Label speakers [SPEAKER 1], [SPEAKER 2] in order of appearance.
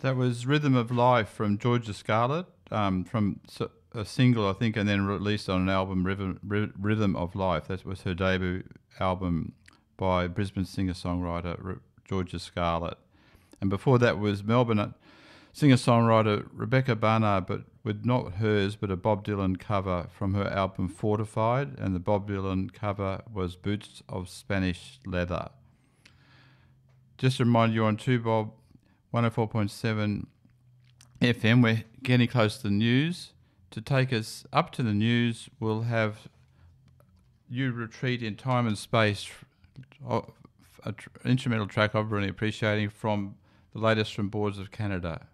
[SPEAKER 1] That was Rhythm of Life from Georgia Scarlett, from a single, I think, and then released on an album, Rhythm of Life. That was her debut album by Brisbane singer-songwriter Georgia Scarlett. And before that was Melbourne singer-songwriter Rebecca Barnard, but with not hers, but a Bob Dylan cover from her album Fortified, and the Bob Dylan cover was Boots of Spanish Leather. Just to remind you on 2Bob 104.7 FM, we're getting close to the news. To take us up to the news, we'll have You Retreat in Time and Space, an instrumental track I'm really appreciating from the latest from Boards of Canada.